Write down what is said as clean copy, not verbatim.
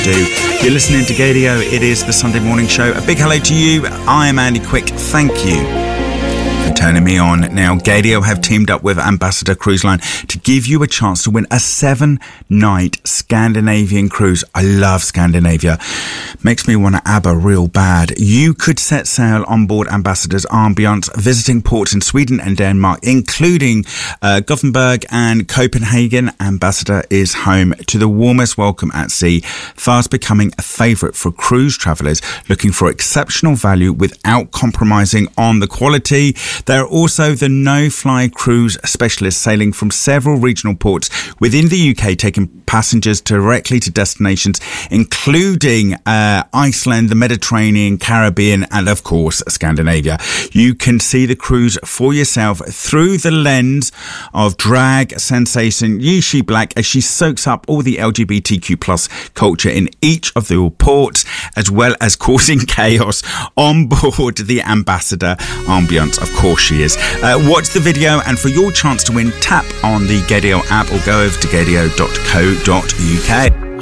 do. You're listening to Gaydio. It is the Sunday morning show. A big hello to you. I am Andy Quick. Thank you for turning me on. Now, Gaydio have teamed up with Ambassador Cruise Line to give you a chance to win a 7-night Scandinavian cruise. I love Scandinavia. Makes me want to ABBA real bad. You could set sail on board Ambassador's Ambiance, visiting ports in Sweden and Denmark, including Gothenburg and Copenhagen. Ambassador is home to the warmest welcome at sea, fast becoming a favourite for cruise travellers looking for exceptional value without compromising on the quality. There are also the no-fly cruise specialists sailing from several regional ports within the UK, taking passengers directly to destinations including Iceland, the Mediterranean, Caribbean, and of course Scandinavia. You can see the cruise for yourself through the lens of drag sensation Yishi Black as she soaks up all the LGBTQ plus culture in each of the ports, as well as causing chaos on board the Ambassador Ambiance. Of course she is. Watch the video, and for your chance to win, tap on the Gaydio app or go over to gaydio.co.uk.